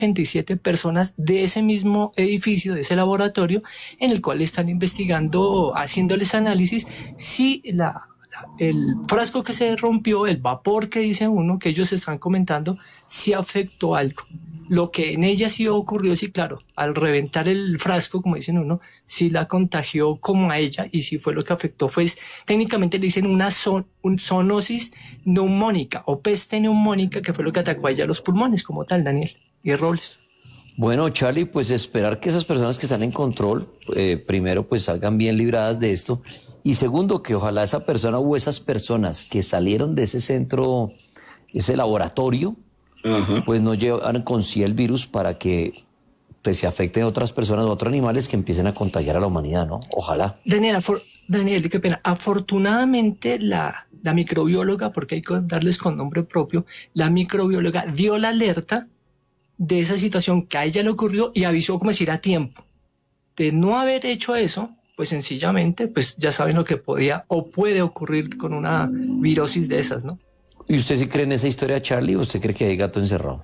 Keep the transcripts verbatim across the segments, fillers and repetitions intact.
ochenta y siete personas de ese mismo edificio, de ese laboratorio, en el cual están investigando, haciéndoles análisis si la, la, el frasco que se rompió, el vapor que dice uno, que ellos están comentando, si afectó algo. Lo que en ella sí ocurrió, sí, claro, al reventar el frasco, como dicen uno, sí la contagió como a ella, y sí fue lo que afectó, fue, técnicamente le dicen una son, un zoonosis neumónica o peste neumónica, que fue lo que atacó a ella los pulmones, como tal, Daniel y Robles. Bueno, Charlie, pues esperar que esas personas que están en control, eh, primero, pues salgan bien libradas de esto, y segundo, que ojalá esa persona o esas personas que salieron de ese centro, ese laboratorio, Ajá. pues no llevan con sí el virus para que pues, se afecten a otras personas o otros animales que empiecen a contagiar a la humanidad, ¿no? Ojalá. Daniel, afor Daniel, qué pena. Afortunadamente la, la microbióloga, porque hay que darles con nombre propio, la microbióloga dio la alerta de esa situación que a ella le ocurrió y avisó, como decir, a tiempo. De no haber hecho eso, pues sencillamente, pues ya saben lo que podía o puede ocurrir con una virosis de esas, ¿no? ¿Y usted sí cree en esa historia, Charlie, o usted cree que hay gato encerrado?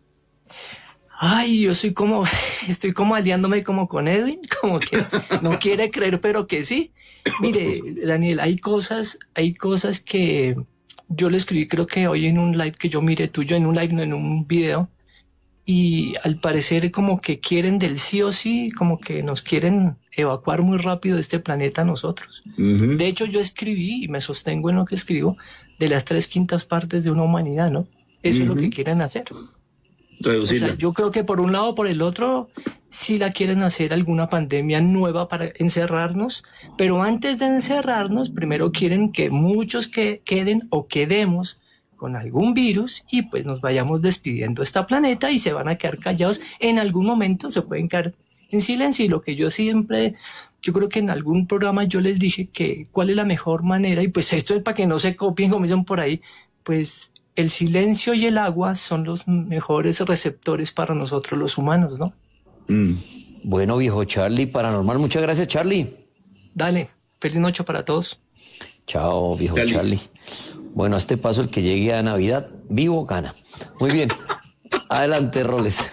Ay, yo soy como, estoy como aliándome como con Edwin, como que no quiere creer, pero que sí. Mire, Daniel, hay cosas, hay cosas que yo le escribí, creo que hoy en un live que yo miré tuyo, en un live, no en un video, y al parecer como que quieren del sí o sí, como que nos quieren evacuar muy rápido de este planeta a nosotros. Uh-huh. De hecho, yo escribí, y me sostengo en lo que escribo, de las tres quintas partes de una humanidad, ¿no? Eso uh-huh. es lo que quieren hacer. Reducirla. O sea, yo creo que por un lado o por el otro, sí la quieren hacer alguna pandemia nueva para encerrarnos, pero antes de encerrarnos, primero quieren que muchos que queden o quedemos con algún virus y pues nos vayamos despidiendo de este planeta y se van a quedar callados. En algún momento se pueden quedar en silencio, y lo que yo siempre, yo creo que en algún programa yo les dije que cuál es la mejor manera, y pues esto es para que no se copien, como dicen por ahí, pues el silencio y el agua son los mejores receptores para nosotros los humanos, ¿no? Mm. Bueno, viejo Charlie, Paranormal, muchas gracias, Charlie. Dale, feliz noche para todos. Chao, viejo Feliz. Charlie. Bueno, a este paso el que llegue a Navidad vivo gana. Muy bien. Adelante, Roles.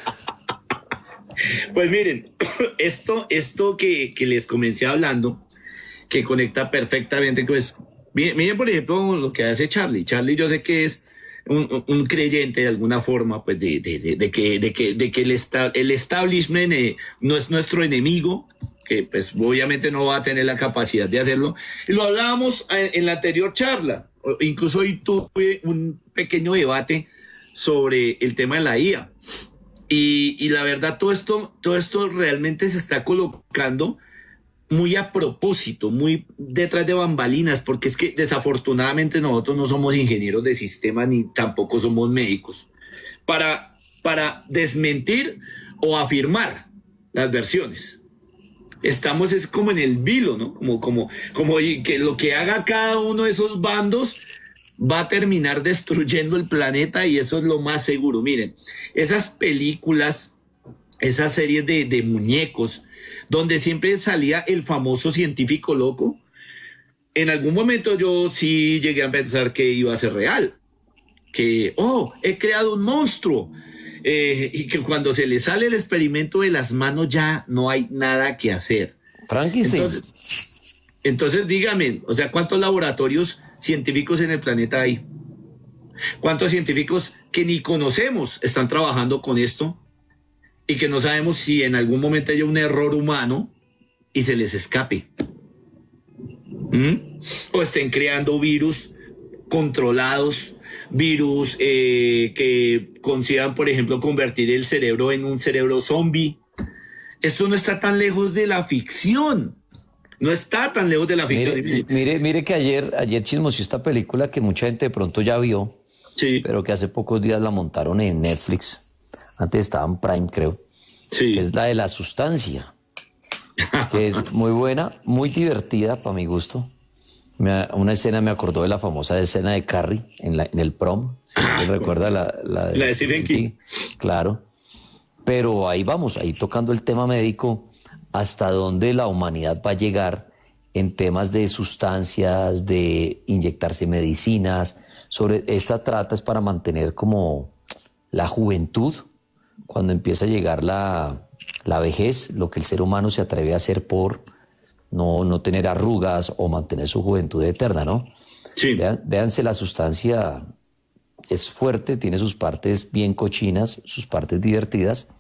Pues miren, esto, esto que, que les comencé hablando, que conecta perfectamente, pues, miren, miren, por ejemplo, lo que hace Charlie. Charlie yo sé que es un, un creyente de alguna forma, pues, de, de, de, de que, de que, de que el, esta, el establishment eh, no es nuestro enemigo, que pues obviamente no va a tener la capacidad de hacerlo. Y lo hablábamos en, en la anterior charla. Incluso hoy tuve un pequeño debate sobre el tema de la I A. Y, y la verdad, todo esto, todo esto realmente se está colocando muy a propósito, muy detrás de bambalinas, porque es que desafortunadamente nosotros no somos ingenieros de sistemas ni tampoco somos médicos, para, para desmentir o afirmar las versiones. Estamos es como en el vilo, ¿no? Como, como, como que lo que haga cada uno de esos bandos va a terminar destruyendo el planeta, y eso es lo más seguro. Miren, esas películas, esas series de, de muñecos, donde siempre salía el famoso científico loco, en algún momento yo sí llegué a pensar que iba a ser real, que, oh, he creado un monstruo, eh, y que cuando se le sale el experimento de las manos ya no hay nada que hacer. Frankenstein. Entonces, entonces dígame, o sea, ¿cuántos laboratorios científicos en el planeta hay? ¿Cuántos científicos que ni conocemos están trabajando con esto y que no sabemos si en algún momento hay un error humano y se les escape? ¿Mm? O estén creando virus controlados, virus eh, que consideran, por ejemplo, convertir el cerebro en un cerebro zombie. Esto no está tan lejos de la ficción. No está tan lejos de la ficción. Mire, mire, mire que ayer, ayer chismoseó esta película que mucha gente de pronto ya vio, sí, pero que hace pocos días la montaron en Netflix. Antes estaba en Prime, creo. Sí. Que es la de La Sustancia, que es muy buena, muy divertida para mi gusto. Me, una escena me acordó de la famosa escena de Carrie en, la, en el prom. ¿Sí? Ah, ¿recuerda la, la de, la de Stephen King? Claro. Pero ahí vamos, ahí tocando el tema médico, hasta dónde la humanidad va a llegar en temas de sustancias, de inyectarse medicinas. Sobre esta trata es para mantener como la juventud, cuando empieza a llegar la, la vejez, lo que el ser humano se atreve a hacer por no, no tener arrugas o mantener su juventud eterna, ¿no? Sí. Vean, véanse, la sustancia es fuerte, tiene sus partes bien cochinas, sus partes divertidas,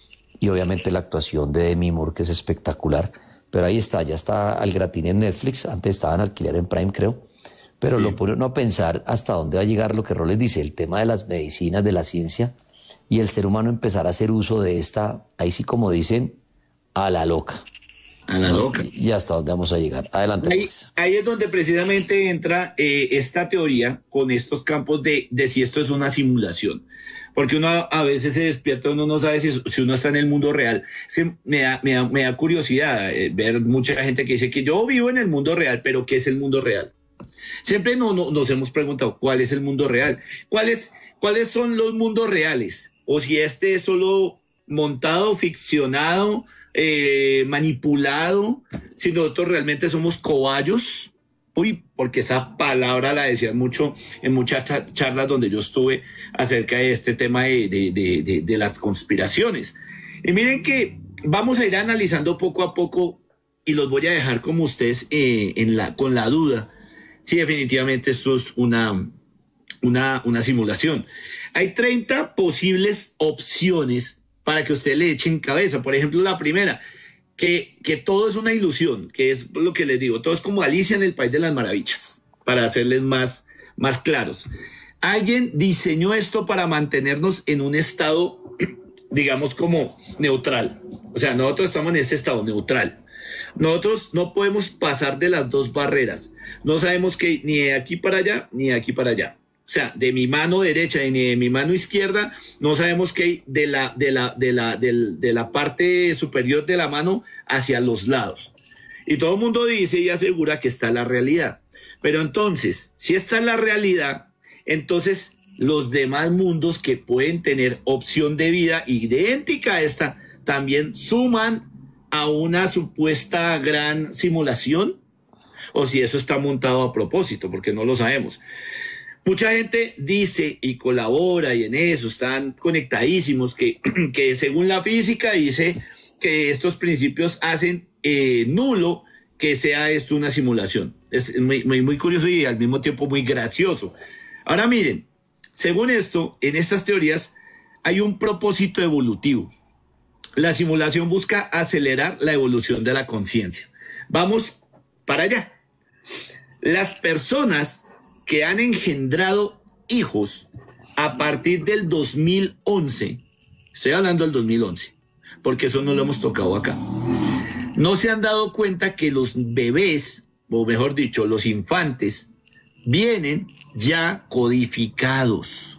y obviamente la actuación de Demi Moore, que es espectacular. Pero ahí está, ya está al gratín en Netflix, antes estaba en alquiler en Prime, creo. Pero sí, lo pone uno a pensar hasta dónde va a llegar lo que Roles dice, el tema de las medicinas, de la ciencia, y el ser humano empezar a hacer uso de esta, ahí sí como dicen, a la loca. A la loca. Y hasta dónde vamos a llegar. Adelante. Ahí, ahí es donde precisamente entra eh, esta teoría con estos campos de, de si esto es una simulación. Porque uno a veces se despierta, uno no sabe si, si uno está en el mundo real. Se, me, da, me, da, me da curiosidad eh, ver mucha gente que dice que yo vivo en el mundo real, pero ¿qué es el mundo real? Siempre no, no, nos hemos preguntado cuál es el mundo real. ¿Cuáles, cuáles son los mundos reales? O si este es solo montado, ficcionado, eh, manipulado, si nosotros realmente somos cobayos. Uy, porque esa palabra la decían mucho en muchas charlas donde yo estuve acerca de este tema de, de, de, de, de las conspiraciones. Y miren que vamos a ir analizando poco a poco y los voy a dejar como ustedes eh, en la, con la duda si definitivamente esto es una, una, una simulación. Hay treinta posibles opciones para que ustedes le echen cabeza. Por ejemplo, la primera, Que, que todo es una ilusión, que es lo que les digo, todo es como Alicia en el País de las Maravillas, para hacerles más, más claros. Alguien diseñó esto para mantenernos en un estado, digamos, como neutral. O sea, nosotros estamos en este estado neutral. Nosotros no podemos pasar de las dos barreras. No sabemos que ni de aquí para allá, ni de aquí para allá. O sea, de mi mano derecha y ni de mi mano izquierda, no sabemos qué hay de la, de la, de la, de, de la parte superior de la mano hacia los lados. Y todo el mundo dice y asegura que está la realidad. Pero entonces, si esta es la realidad, entonces los demás mundos que pueden tener opción de vida idéntica a esta, también suman a una supuesta gran simulación, o si eso está montado a propósito, porque no lo sabemos. Mucha gente dice y colabora y en eso están conectadísimos que, que según la física dice que estos principios hacen eh, nulo que sea esto una simulación. Es muy, muy, muy curioso y al mismo tiempo muy gracioso. Ahora miren, según esto, en estas teorías hay un propósito evolutivo. La simulación busca acelerar la evolución de la conciencia. Vamos para allá. Las personas que han engendrado hijos a partir del dos mil once, estoy hablando del dos mil once, porque eso no lo hemos tocado acá, no se han dado cuenta que los bebés, o mejor dicho, los infantes, vienen ya codificados,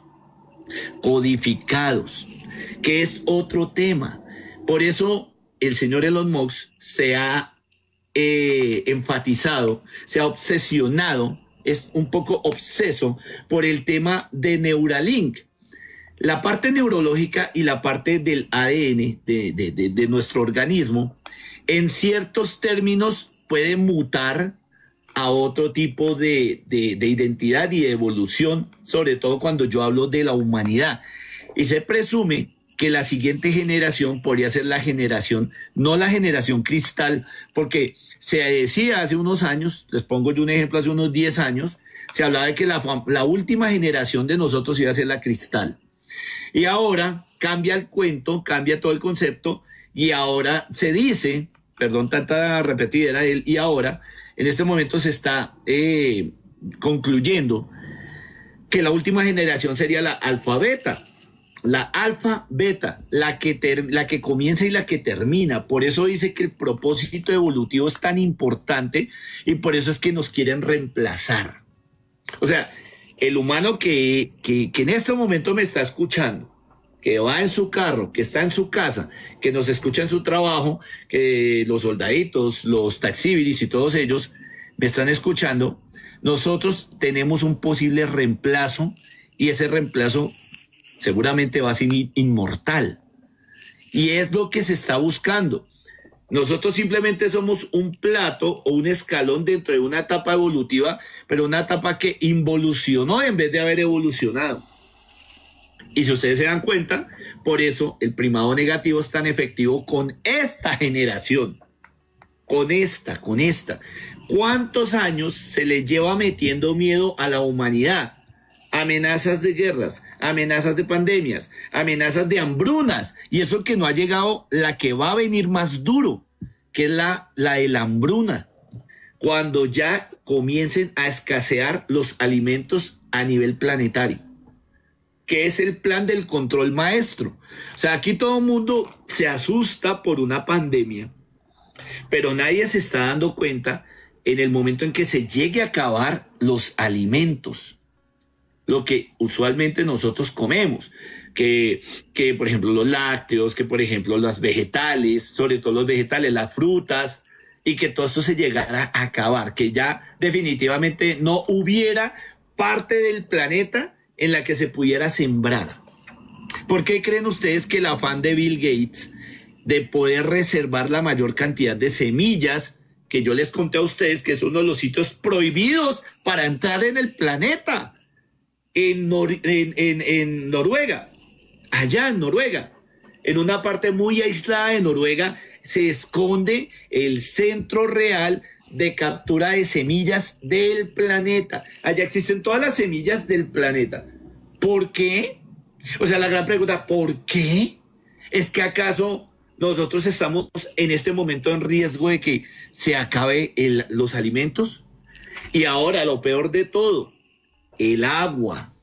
codificados, que es otro tema. Por eso el señor Elon Musk se ha eh, enfatizado, se ha obsesionado, es un poco obseso por el tema de Neuralink. La parte neurológica y la parte del A D N de, de, de, de nuestro organismo, en ciertos términos puede mutar a otro tipo de, de, de identidad y de evolución, sobre todo cuando yo hablo de la humanidad. Y se presume que la siguiente generación podría ser la generación, no la generación cristal, porque se decía hace unos años, les pongo yo un ejemplo, hace unos diez años, se hablaba de que la, la última generación de nosotros iba a ser la cristal. Y ahora cambia el cuento, cambia todo el concepto, y ahora se dice, perdón tanta repetidera, y ahora, en este momento se está eh, concluyendo que la última generación sería la alfabeta. La alfa beta, la que, ter, la que comienza y la que termina. Por eso dice que el propósito evolutivo es tan importante y por eso es que nos quieren reemplazar. O sea, el humano que, que, que en este momento me está escuchando, que va en su carro, que está en su casa, que nos escucha en su trabajo, que los soldaditos, los taxíbiris y todos ellos me están escuchando, nosotros tenemos un posible reemplazo y ese reemplazo seguramente va a ser inmortal. Y es lo que se está buscando. Nosotros simplemente somos un plato o un escalón dentro de una etapa evolutiva, pero una etapa que involucionó en vez de haber evolucionado. Y si ustedes se dan cuenta, por eso el primado negativo es tan efectivo con esta generación. Con esta, con esta. ¿Cuántos años se le lleva metiendo miedo a la humanidad? Amenazas de guerras, amenazas de pandemias, amenazas de hambrunas. Y eso que no ha llegado la que va a venir más duro, que es la, la de la hambruna. Cuando ya comiencen a escasear los alimentos a nivel planetario, que es el plan del control maestro. O sea, aquí todo el mundo se asusta por una pandemia, pero nadie se está dando cuenta en el momento en que se llegue a acabar los alimentos, lo que usualmente nosotros comemos, que, que por ejemplo los lácteos, que por ejemplo los vegetales, sobre todo los vegetales, las frutas, y que todo esto se llegara a acabar, que ya definitivamente no hubiera parte del planeta en la que se pudiera sembrar. ¿Por qué creen ustedes que el afán de Bill Gates de poder reservar la mayor cantidad de semillas, que yo les conté a ustedes que es uno de los sitios prohibidos para entrar en el planeta, en, Nor- en, en, en Noruega, allá en Noruega, en una parte muy aislada de Noruega, se esconde el centro real de captura de semillas del planeta. Allá existen todas las semillas del planeta. ¿Por qué? O sea, la gran pregunta, ¿por qué? ¿Es que acaso nosotros estamos en este momento en riesgo de que se acabe el, los alimentos? Y ahora, lo peor de todo, el agua.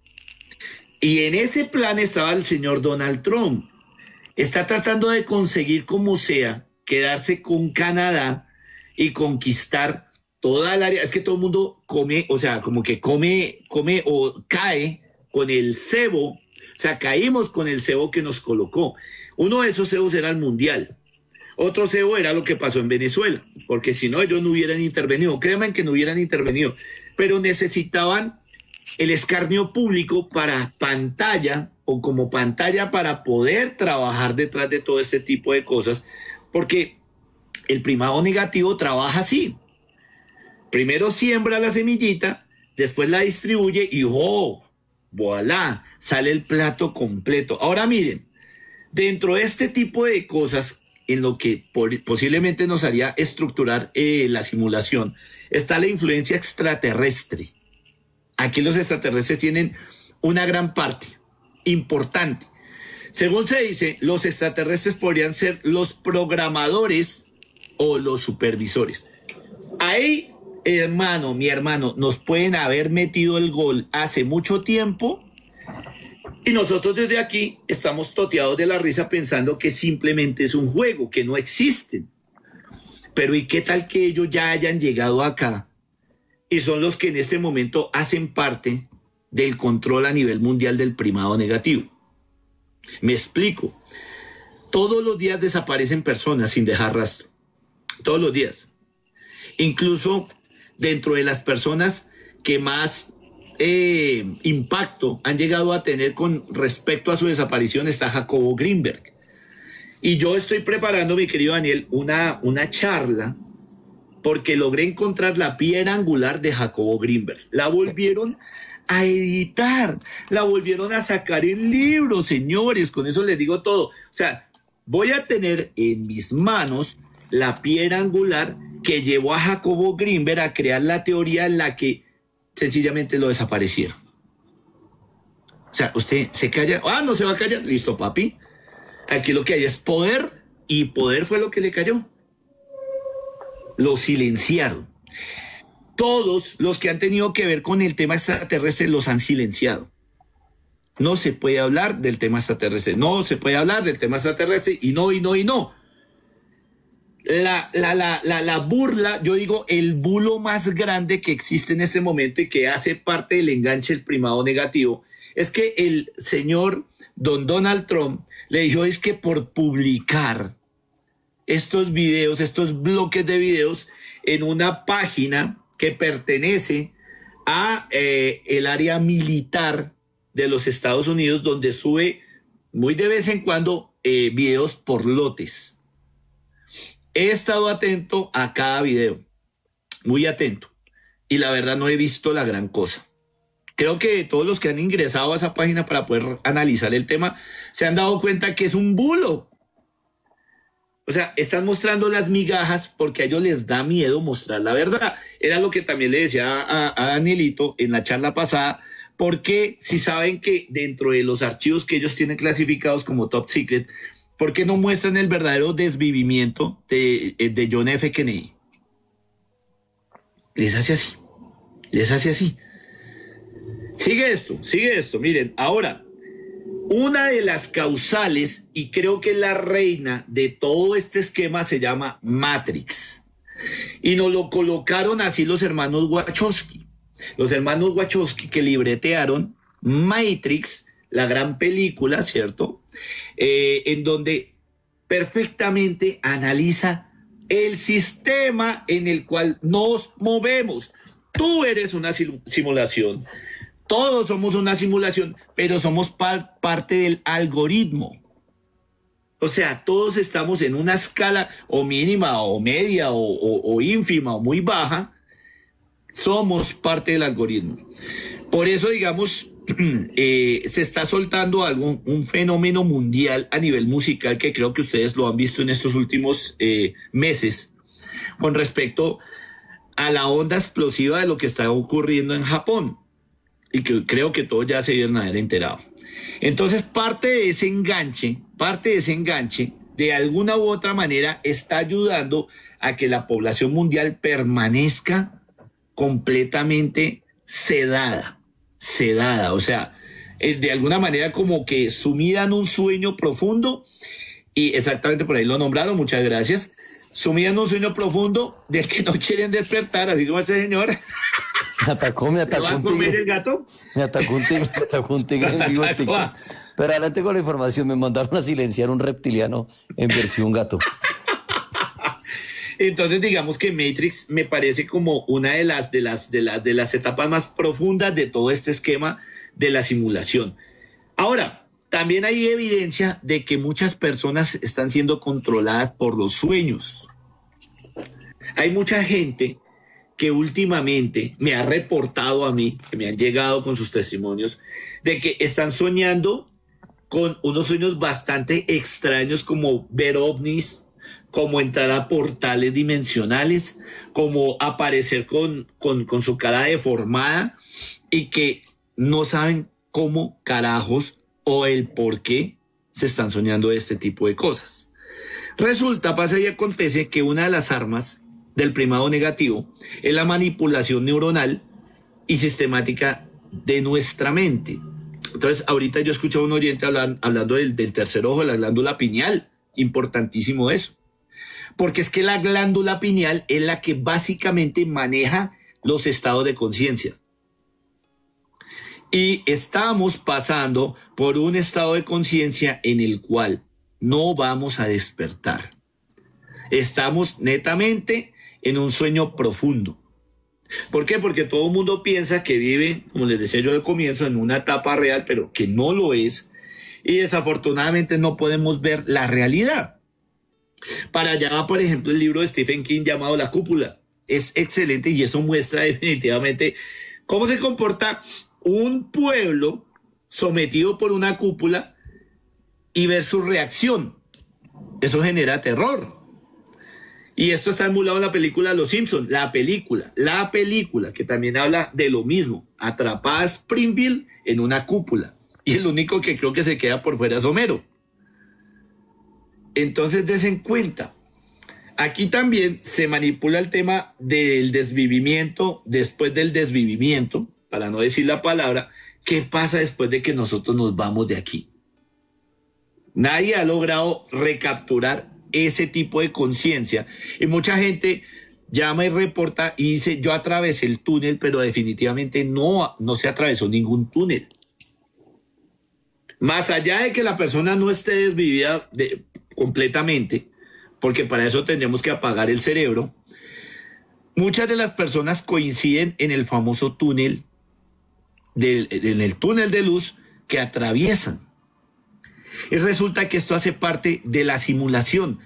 Y en ese plan estaba el señor Donald Trump. Está tratando de conseguir como sea, quedarse con Canadá y conquistar toda el área. Es que todo el mundo come, o sea, como que come, come o cae con el cebo. O sea, caímos con el cebo que nos colocó. Uno de esos cebos era el mundial. Otro cebo era lo que pasó en Venezuela, porque si no, ellos no hubieran intervenido. Créanme que no hubieran intervenido, pero necesitaban el escarnio público para pantalla o como pantalla para poder trabajar detrás de todo este tipo de cosas, porque el primado negativo trabaja así. Primero siembra la semillita, después la distribuye y ¡oh! ¡Voilá! Sale el plato completo. Ahora miren, dentro de este tipo de cosas, en lo que por, posiblemente nos haría estructurar eh, la simulación, está la influencia extraterrestre. Aquí los extraterrestres tienen una gran parte importante. Según se dice, los extraterrestres podrían ser los programadores o los supervisores. Ahí, hermano, mi hermano, nos pueden haber metido el gol hace mucho tiempo y nosotros desde aquí estamos toteados de la risa pensando que simplemente es un juego, que no existen. Pero ¿y qué tal que ellos ya hayan llegado acá y son los que en este momento hacen parte del control a nivel mundial del primado negativo? Me explico. Todos los días desaparecen personas sin dejar rastro. Todos los días. Incluso dentro de las personas que más eh, impacto han llegado a tener con respecto a su desaparición está Jacobo Greenberg. Y yo estoy preparando, mi querido Daniel, una, una charla porque logré encontrar la piedra angular de Jacobo Greenberg. La volvieron a editar, la volvieron a sacar en libros, señores, con eso les digo todo. O sea, voy a tener en mis manos la piedra angular que llevó a Jacobo Greenberg a crear la teoría en la que sencillamente lo desaparecieron. O sea, usted se calla, ah, no se va a callar, listo, papi. Aquí lo que hay es poder y poder fue lo que le cayó. Lo silenciaron. Todos los que han tenido que ver con el tema extraterrestre los han silenciado. No se puede hablar del tema extraterrestre, no se puede hablar del tema extraterrestre y no, y no, y no. La, la, la, la, la burla, yo digo, el bulo más grande que existe en este momento y que hace parte del enganche del primado negativo, es que el señor don Donald Trump le dijo es que por publicar estos videos, estos bloques de videos en una página que pertenece a eh, el área militar de los Estados Unidos, donde sube muy de vez en cuando eh, videos por lotes. He estado atento a cada video, muy atento, y la verdad no he visto la gran cosa. Creo que todos los que han ingresado a esa página para poder analizar el tema se han dado cuenta que es un bulo. O sea, están mostrando las migajas porque a ellos les da miedo mostrar la verdad. Era lo que también le decía a, a Danielito en la charla pasada, porque si saben que dentro de los archivos que ellos tienen clasificados como top secret, ¿por qué no muestran el verdadero desvivimiento de, de John F. Kennedy? Les hace así, les hace así. Sigue esto, sigue esto. Miren, ahora, una de las causales, y creo que la reina de todo este esquema, se llama Matrix. Y nos lo colocaron así los hermanos Wachowski. Los hermanos Wachowski que libretearon Matrix, la gran película, ¿cierto? Eh, en donde perfectamente analiza el sistema en el cual nos movemos. Tú eres una simulación. Todos somos una simulación, pero somos par parte del algoritmo. O sea, todos estamos en una escala o mínima o media o, o, o ínfima o muy baja. Somos parte del algoritmo. Por eso, digamos, eh, se está soltando algún, un fenómeno mundial a nivel musical que creo que ustedes lo han visto en estos últimos eh, meses con respecto a la onda explosiva de lo que está ocurriendo en Japón. Y que creo que todos ya se deben haber enterado. Entonces, parte de ese enganche, parte de ese enganche, de alguna u otra manera, está ayudando a que la población mundial permanezca completamente sedada, sedada, o sea, de alguna manera como que sumida en un sueño profundo, y exactamente por ahí lo nombraron, muchas gracias, sumida en un sueño profundo del que no quieren despertar, así como ese señor. Me atacó, me atacó un tigre. ¿El gato? Me atacó un tigre, me atacó un tigre en vivo en TikTok. Pero adelante con la información, me mandaron a silenciar un reptiliano en versión gato. Entonces, digamos que Matrix me parece como una de las, de las, de las, de las etapas más profundas de todo este esquema de la simulación. Ahora, también hay evidencia de que muchas personas están siendo controladas por los sueños. Hay mucha gente que últimamente me ha reportado a mí, que me han llegado con sus testimonios, de que están soñando con unos sueños bastante extraños, como ver ovnis, como entrar a portales dimensionales, como aparecer con, con, con su cara deformada, y que no saben cómo carajos o el por qué se están soñando este tipo de cosas. Resulta, pasa y acontece que una de las armas del primado negativo es la manipulación neuronal y sistemática de nuestra mente. Entonces, ahorita yo escucho a un oyente hablar, hablando del, del tercer ojo, de la glándula pineal. Importantísimo eso. Porque es que la glándula pineal es la que básicamente maneja los estados de conciencia. Y estamos pasando por un estado de conciencia en el cual no vamos a despertar. Estamos netamente en un sueño profundo. ¿Por qué? Porque todo el mundo piensa que vive, como les decía yo al comienzo, en una etapa real, pero que no lo es. Y desafortunadamente no podemos ver la realidad. Para allá va, por ejemplo, el libro de Stephen King llamado La Cúpula. Es excelente y eso muestra definitivamente cómo se comporta un pueblo sometido por una cúpula y ver su reacción. Eso genera terror. Y esto está emulado en la película Los Simpson, la película, la película que también habla de lo mismo, atrapada a Springfield en una cúpula. Y el único que creo que se queda por fuera es Homero. Entonces, desen cuenta, aquí también se manipula el tema del desvivimiento, después del desvivimiento, para no decir la palabra, ¿qué pasa después de que nosotros nos vamos de aquí? Nadie ha logrado recapturar ese tipo de conciencia. Y mucha gente llama y reporta y dice, yo atravesé el túnel, pero definitivamente no, no se atravesó ningún túnel. Más allá de que la persona no esté desvivida de, completamente, porque para eso tendríamos que apagar el cerebro, muchas de las personas coinciden en el famoso túnel, del, en el túnel de luz que atraviesan. Y resulta que esto hace parte de la simulación.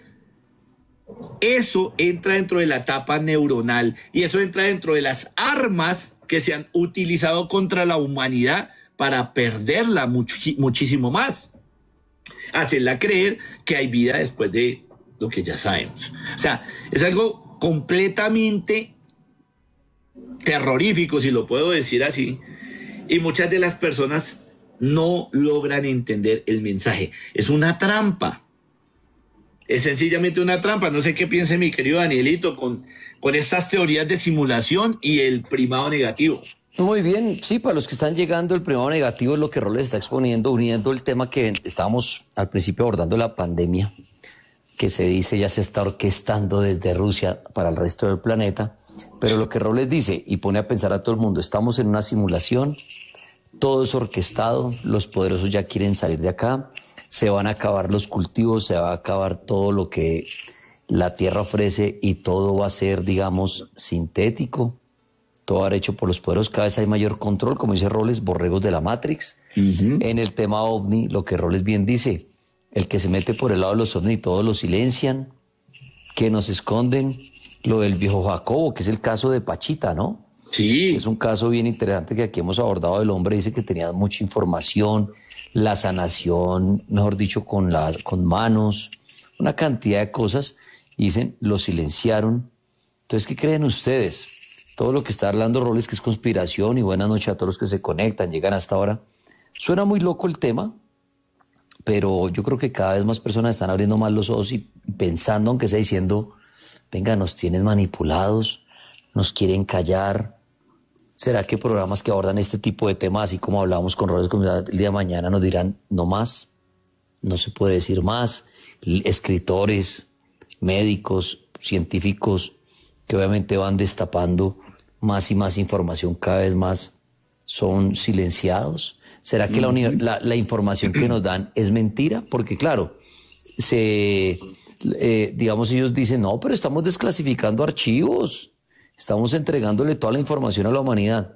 Eso entra dentro de la etapa neuronal y eso entra dentro de las armas que se han utilizado contra la humanidad para perderla much- muchísimo más. Hacerla creer que hay vida después de lo que ya sabemos. O sea, es algo completamente terrorífico, si lo puedo decir así, y muchas de las personas no logran entender el mensaje. Es una trampa. Es sencillamente una trampa. No sé qué piense mi querido Danielito con, con estas teorías de simulación y el primado negativo. Muy bien, sí, para los que están llegando, el primero negativo es lo que Roles está exponiendo, uniendo el tema que estábamos al principio abordando, la pandemia, que se dice ya se está orquestando desde Rusia para el resto del planeta, pero lo que Roles dice y pone a pensar a todo el mundo, estamos en una simulación, todo es orquestado, los poderosos ya quieren salir de acá, se van a acabar los cultivos, se va a acabar todo lo que la tierra ofrece y todo va a ser, digamos, sintético. Todo va a ser hecho por los poderosos, cada vez hay mayor control, como dice Roles, borregos de la Matrix. Uh-huh. En el tema ovni, lo que Roles bien dice, el que se mete por el lado de los ovni, todos lo silencian, que nos esconden. Lo del viejo Jacobo, que es el caso de Pachita, ¿no? Sí. Es un caso bien interesante que aquí hemos abordado. El hombre dice que tenía mucha información, la sanación, mejor dicho, con, la, con manos, una cantidad de cosas. Y dicen, lo silenciaron. Entonces, ¿qué creen ustedes? Todo lo que está hablando Roles, que es conspiración, y buenas noches a todos los que se conectan, llegan hasta ahora. Suena muy loco el tema, pero yo creo que cada vez más personas están abriendo más los ojos y pensando, aunque sea diciendo, venga, nos tienen manipulados, nos quieren callar. ¿Será que programas que abordan este tipo de temas, así como hablábamos con Roles el día de mañana, nos dirán, no más, no se puede decir más? Escritores, médicos, científicos, que obviamente van destapando más y más información, cada vez más son silenciados. ¿Será que la, la, la información que nos dan es mentira? Porque claro, se, eh, digamos, ellos dicen, no, pero estamos desclasificando archivos, estamos entregándole toda la información a la humanidad.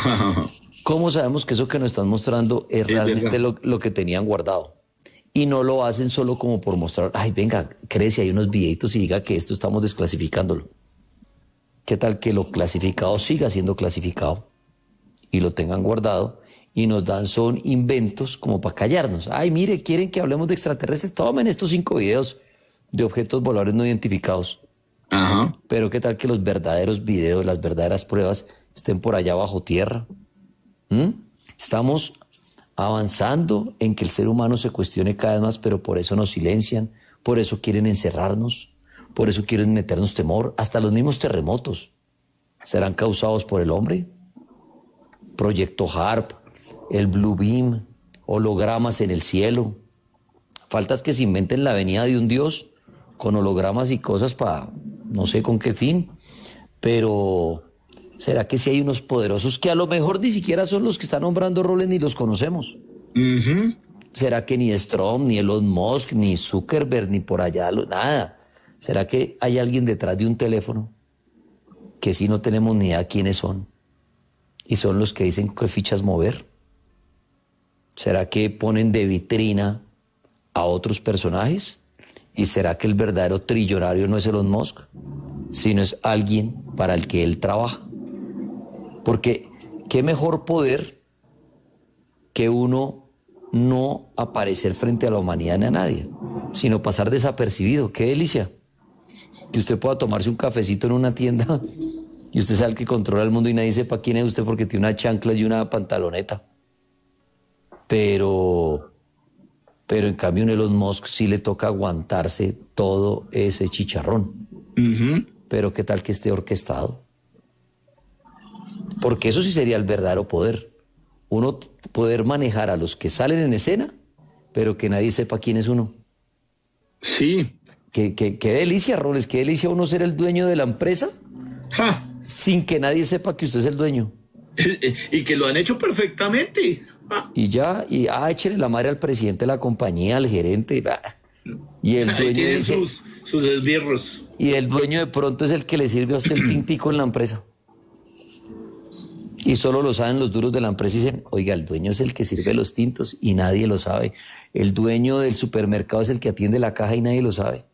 ¿Cómo sabemos que eso que nos están mostrando es, es realmente lo, lo que tenían guardado? Y no lo hacen solo como por mostrar, ay, venga, crece, hay unos videitos y diga que esto estamos desclasificándolo. ¿Qué tal que lo clasificado siga siendo clasificado y lo tengan guardado y nos dan son inventos como para callarnos? Ay, mire, quieren que hablemos de extraterrestres, tomen estos cinco videos de objetos voladores no identificados. Ajá. Pero ¿qué tal que los verdaderos videos, las verdaderas pruebas estén por allá bajo tierra? ¿Mm? Estamos avanzando en que el ser humano se cuestione cada vez más, pero por eso nos silencian, por eso quieren encerrarnos. Por eso quieren meternos temor. Hasta los mismos terremotos serán causados por el hombre. Proyecto HARP, el Blue Beam, hologramas en el cielo. Faltas que se inventen la venida de un dios con hologramas y cosas para no sé con qué fin. Pero ¿será que si hay unos poderosos que a lo mejor ni siquiera son los que están nombrando Roles ni los conocemos? Uh-huh. ¿Será que ni Strom, ni Elon Musk, ni Zuckerberg, ni por allá, nada? ¿Será que hay alguien detrás de un teléfono que sí no tenemos ni idea quiénes son? Y son los que dicen qué fichas mover. ¿Será que ponen de vitrina a otros personajes? ¿Y será que el verdadero trillonario no es Elon Musk, sino es alguien para el que él trabaja? Porque qué mejor poder que uno no aparecer frente a la humanidad ni a nadie, sino pasar desapercibido. ¡Qué delicia! Que usted pueda tomarse un cafecito en una tienda y usted sea el que controla el mundo y nadie sepa quién es usted porque tiene una chancla y una pantaloneta. Pero, pero en cambio a Elon Musk sí le toca aguantarse todo ese chicharrón. Uh-huh. Pero qué tal que esté orquestado. Porque eso sí sería el verdadero poder. Uno poder manejar a los que salen en escena, pero que nadie sepa quién es uno. Sí. Qué, qué, qué delicia, Roles, qué delicia uno ser el dueño de la empresa ¡Ja! Sin que nadie sepa que usted es el dueño. Y que lo han hecho perfectamente. ¡Ja! Y ya, y ah, échele la madre al presidente de la compañía, al gerente. Bah. Y el dueño tiene dice, sus, sus esbirros. Y el dueño de pronto es el que le sirve a usted el tintico en la empresa. Y solo lo saben los duros de la empresa y dicen, oiga, el dueño es el que sirve los tintos y nadie lo sabe. El dueño del supermercado es el que atiende la caja y nadie lo sabe.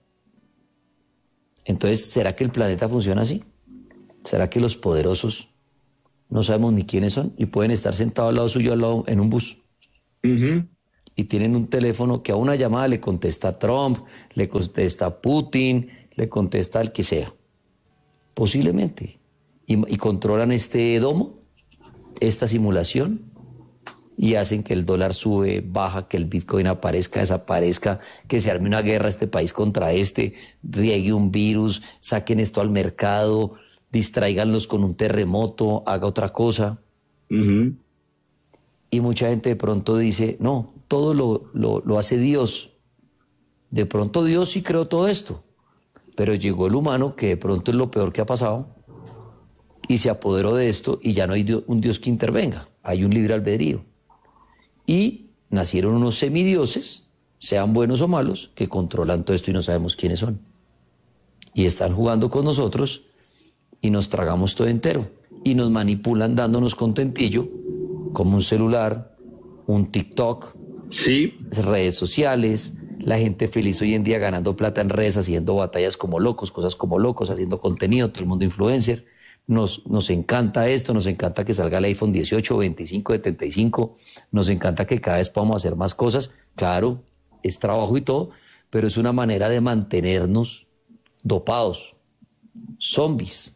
Entonces, ¿será que el planeta funciona así? ¿Será que los poderosos no sabemos ni quiénes son, y pueden estar sentados al lado suyo al lado, en un bus. Uh-huh. Y tienen un teléfono que a una llamada le contesta Trump, le contesta Putin, le contesta al que sea. Posiblemente. Y, y controlan este domo, esta simulación, y hacen que el dólar sube, baja, que el Bitcoin aparezca, desaparezca, que se arme una guerra este país contra este, riegue un virus, saquen esto al mercado, distráiganlos con un terremoto, haga otra cosa. Uh-huh. Y mucha gente de pronto dice, no, todo lo, lo, lo hace Dios. De pronto Dios sí creó todo esto, pero llegó el humano, que de pronto es lo peor que ha pasado, y se apoderó de esto, y ya no hay Dios, un Dios que intervenga, hay un libre albedrío. Y nacieron unos semidioses, sean buenos o malos, que controlan todo esto y no sabemos quiénes son. Y están jugando con nosotros y nos tragamos todo entero. Y nos manipulan dándonos contentillo, como un celular, un TikTok, sí, redes sociales, la gente feliz hoy en día ganando plata en redes, haciendo batallas como locos, cosas como locos, haciendo contenido, todo el mundo influencer. Nos, nos encanta esto, nos encanta que salga el iPhone dieciocho, veinticinco, setenta y cinco, nos encanta que cada vez podamos hacer más cosas. Claro, es trabajo y todo, pero es una manera de mantenernos dopados, zombies.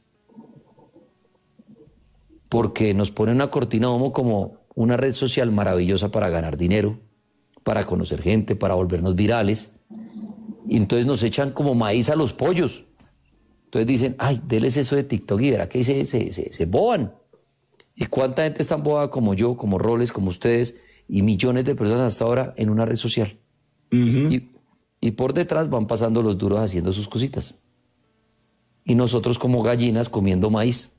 Porque nos pone una cortina de humo como una red social maravillosa para ganar dinero, para conocer gente, para volvernos virales. Y entonces nos echan como maíz a los pollos. Entonces dicen, ay, déles eso de TikTok y verá que se, se, se, se boban. ¿Y cuánta gente es tan boba como yo, como Roles, como ustedes, y millones de personas hasta ahora en una red social? Uh-huh. Y, y por detrás van pasando los duros haciendo sus cositas. Y nosotros como gallinas comiendo maíz.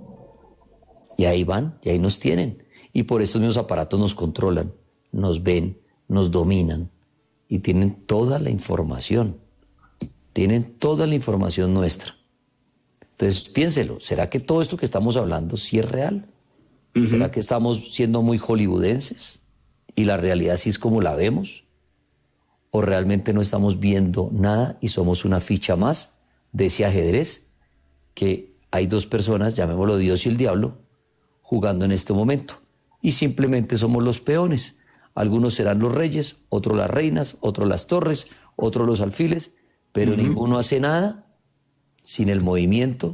Y ahí van, y ahí nos tienen. Y por estos mismos aparatos nos controlan, nos ven, nos dominan. Y tienen toda la información. Tienen toda la información nuestra. Entonces, piénselo, ¿será que todo esto que estamos hablando sí es real? Uh-huh. ¿Será que estamos siendo muy hollywoodenses y la realidad sí es como la vemos? ¿O realmente no estamos viendo nada y somos una ficha más de ese ajedrez que hay dos personas, llamémoslo Dios y el diablo, jugando en este momento? Y simplemente somos los peones. Algunos serán los reyes, otros las reinas, otros las torres, otros los alfiles, pero uh-huh. ninguno hace nada sin el movimiento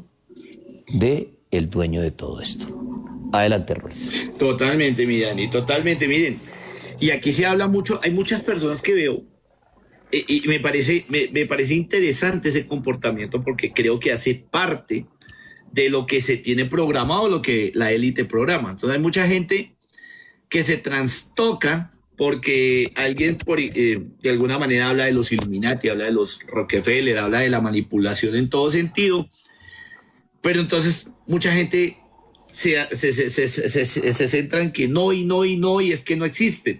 de el dueño de todo esto. Adelante, Roles. Totalmente, mi Dani, totalmente. Miren, y aquí se habla mucho, hay muchas personas que veo, eh, y me parece, me, me parece interesante ese comportamiento porque creo que hace parte de lo que se tiene programado, lo que la élite programa. Entonces hay mucha gente que se trastoca porque alguien por, eh, de alguna manera habla de los Illuminati, habla de los Rockefeller, habla de la manipulación en todo sentido, pero entonces mucha gente se, se, se, se, se, se, se centra en que no y no y no y es que no existen.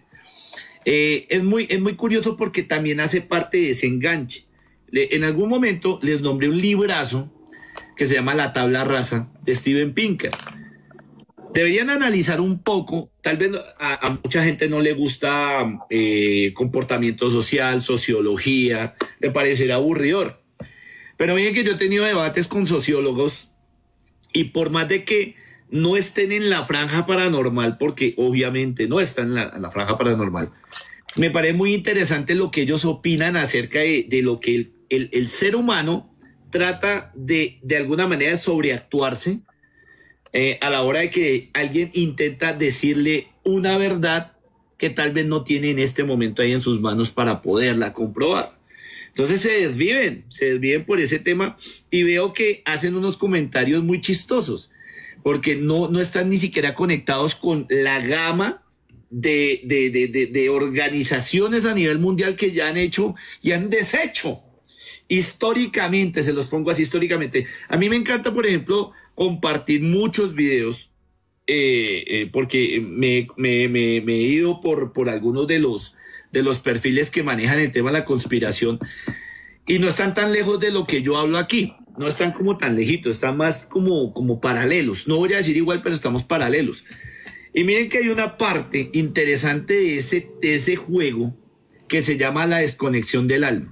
Eh, es, muy, es muy curioso porque también hace parte de ese enganche. Le, en algún momento les nombré un librazo que se llama La Tabla Rasa de Steven Pinker. Deberían analizar un poco, tal vez a, a mucha gente no le gusta eh, comportamiento social, sociología, le parecerá aburridor. Pero miren que yo he tenido debates con sociólogos y por más de que no estén en la franja paranormal, porque obviamente no están en la, en la franja paranormal, me parece muy interesante lo que ellos opinan acerca de, de lo que el, el, el ser humano trata de, de alguna manera de sobreactuarse Eh, a la hora de que alguien intenta decirle una verdad que tal vez no tiene en este momento ahí en sus manos para poderla comprobar. Entonces se desviven, se desviven por ese tema y veo que hacen unos comentarios muy chistosos porque no, no están ni siquiera conectados con la gama de, de, de, de, de organizaciones a nivel mundial que ya han hecho y han deshecho. Históricamente, se los pongo así históricamente. A mí me encanta, por ejemplo, compartir muchos videos eh, eh, porque me, me, me, me he ido por, por algunos de los, de los perfiles que manejan el tema de la conspiración y no están tan lejos de lo que yo hablo aquí. No están como tan lejitos, están más como, como paralelos. No voy a decir igual, pero estamos paralelos. Y miren que hay una parte interesante de ese, de ese juego que se llama la desconexión del alma.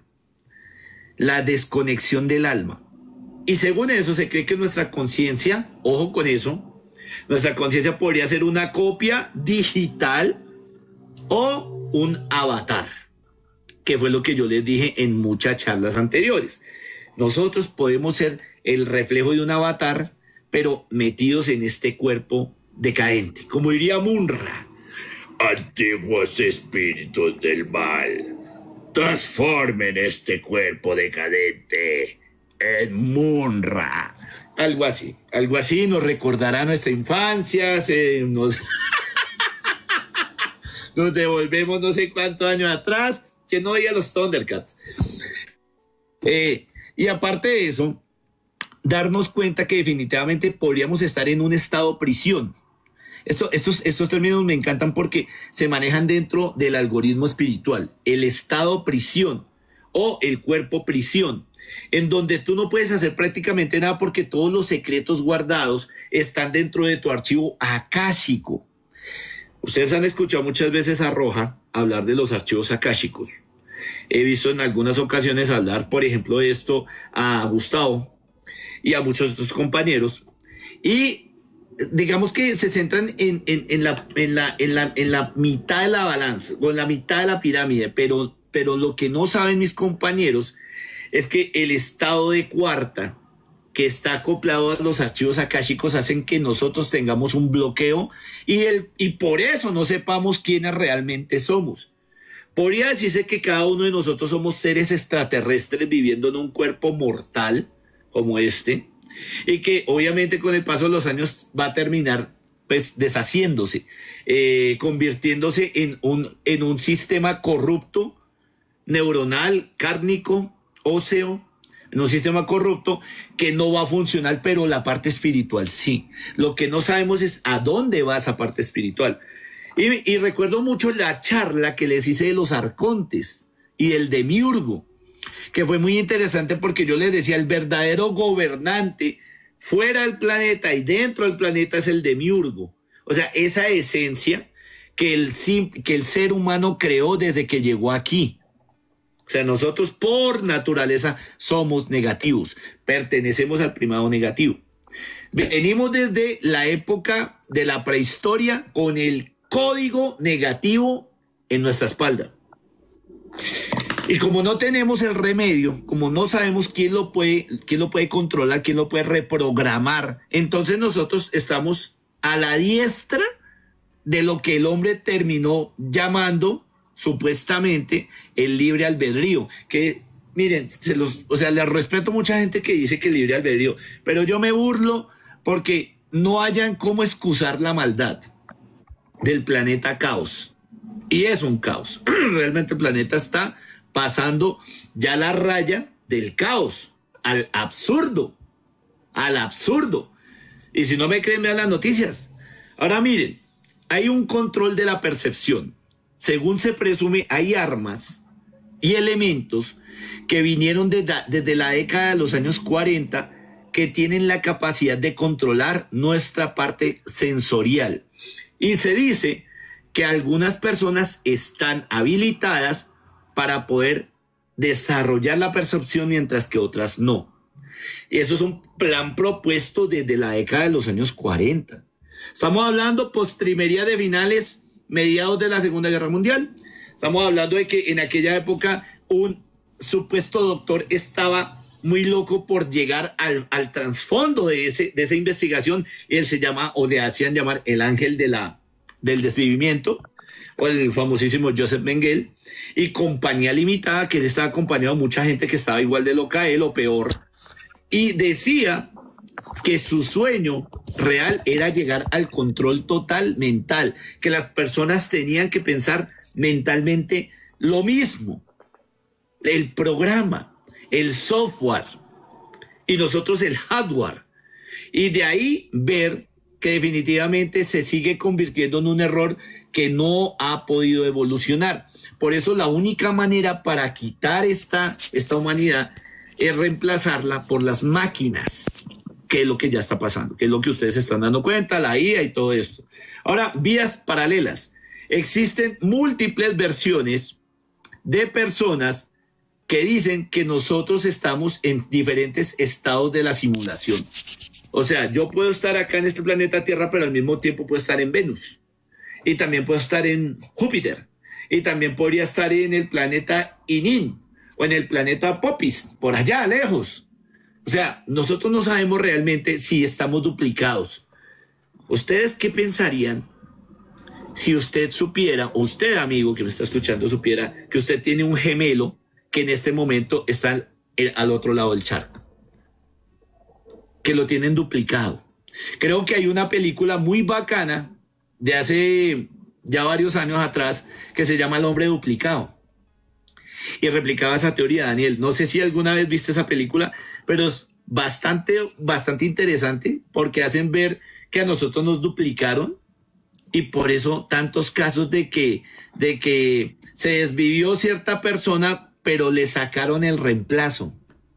La desconexión del alma. Y según eso se cree que nuestra conciencia, ojo con eso, Nuestra conciencia podría ser una copia digital o un avatar, que fue lo que yo les dije en muchas charlas anteriores. Nosotros podemos ser el reflejo de un avatar, pero metidos en este cuerpo decadente. Como diría Munra, antiguos espíritus del mal, transformen este cuerpo decadente en Munra. Algo así, algo así nos recordará nuestra infancia, se nos, nos devolvemos no sé cuántos años atrás, que no veía los Thundercats. Eh, y aparte de eso, darnos cuenta que definitivamente podríamos estar en un estado prisión. Esto, estos, estos términos me encantan porque se manejan dentro del algoritmo espiritual. El estado prisión o el cuerpo prisión, en donde tú no puedes hacer prácticamente nada porque todos los secretos guardados están dentro de tu archivo akáshico. Ustedes han escuchado muchas veces a Roja hablar de los archivos akáshicos. He visto en algunas ocasiones hablar, por ejemplo, de esto a Gustavo y a muchos de sus compañeros. Y digamos que se centran en, en, en, la, en, la, en, la, en la mitad de la balanza, o en la mitad de la pirámide, pero, pero lo que no saben mis compañeros es que el estado de cuarta que está acoplado a los archivos akáshicos hacen que nosotros tengamos un bloqueo y, el, y por eso no sepamos quiénes realmente somos. Podría decirse que cada uno de nosotros somos seres extraterrestres viviendo en un cuerpo mortal como este, y que obviamente con el paso de los años va a terminar pues deshaciéndose, eh, convirtiéndose en un, en un sistema corrupto, neuronal, cárnico, óseo, en un sistema corrupto que no va a funcionar, pero la parte espiritual sí. Lo que no sabemos es a dónde va esa parte espiritual. Y, y recuerdo mucho la charla que les hice de los arcontes y el demiurgo, que fue muy interesante porque yo les decía, el verdadero gobernante fuera del planeta y dentro del planeta es el demiurgo. O sea, esa esencia que el, que el ser humano creó desde que llegó aquí. O sea, nosotros por naturaleza somos negativos, pertenecemos al primado negativo. Venimos desde la época de la prehistoria con el código negativo en nuestra espalda. Y como no tenemos el remedio, como no sabemos quién lo puede, quién lo puede controlar, quién lo puede reprogramar, entonces nosotros estamos a la diestra de lo que el hombre terminó llamando supuestamente el libre albedrío, que miren, se los, o sea, les respeto a mucha gente que dice que el libre albedrío, pero yo me burlo porque no hayan cómo excusar la maldad del planeta caos, y es un caos. Realmente el planeta está pasando ya la raya del caos al absurdo, al absurdo. Y si no me creen, vean las noticias. Ahora miren, hay un control de la percepción. Según se presume, hay armas y elementos que vinieron desde, desde la década de los años cuarenta que tienen la capacidad de controlar nuestra parte sensorial. Y se dice que algunas personas están habilitadas para poder desarrollar la percepción mientras que otras no. Y eso es un plan propuesto desde la década de los años cuarenta. Estamos hablando postrimería de finales, mediados de la Segunda Guerra Mundial. Estamos hablando de que en aquella época un supuesto doctor estaba muy loco por llegar al, al trasfondo de, ese, de esa investigación. Él se llama, o le hacían llamar, el ángel de la, del desvivimiento, o el famosísimo Joseph Mengele, y compañía limitada, que él estaba acompañado de mucha gente que estaba igual de loca a él o peor, y decía que su sueño real era llegar al control total mental, que las personas tenían que pensar mentalmente lo mismo, el programa, el software, y nosotros el hardware, y de ahí ver que definitivamente se sigue convirtiendo en un error que no ha podido evolucionar. Por eso la única manera para quitar esta, esta humanidad es reemplazarla por las máquinas, que es lo que ya está pasando, que es lo que ustedes se están dando cuenta, la I A y todo esto. Ahora, vías paralelas. Existen múltiples versiones de personas que dicen que nosotros estamos en diferentes estados de la simulación. O sea, yo puedo estar acá en este planeta Tierra, pero al mismo tiempo puedo estar en Venus. Y también puedo estar en Júpiter. Y también podría estar en el planeta Inin o en el planeta Popis, por allá, lejos. O sea, nosotros no sabemos realmente si estamos duplicados. ¿Ustedes qué pensarían si usted supiera, o usted, amigo que me está escuchando, supiera que usted tiene un gemelo que en este momento está al, al otro lado del charco? Que lo tienen duplicado. Creo que hay una película muy bacana de hace ya varios años atrás que se llama El hombre duplicado. Y replicaba esa teoría, Daniel. No sé si alguna vez viste esa película, pero es bastante, bastante interesante porque hacen ver que a nosotros nos duplicaron y por eso tantos casos de que, de que se desvivió cierta persona, pero le sacaron el reemplazo.